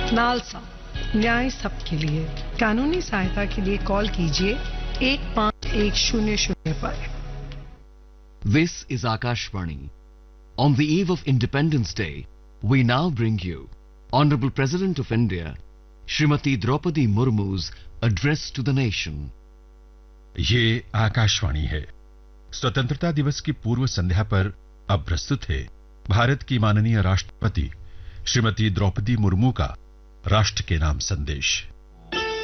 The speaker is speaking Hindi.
नालसा, न्याय सबके लिए। कानूनी सहायता के लिए कॉल कीजिए 15100 पर। This is Akashvani. On the eve of Independence Day, we now bring you Honorable President of India, Srimati Draupadi Murmu's address to the nation. ये आकाशवाणी है। स्वतंत्रता दिवस की पूर्व संध्या पर अब प्रस्तुत है भारत की माननीय राष्ट्रपति श्रीमती द्रौपदी मुर्मू का राष्ट्र के नाम संदेश।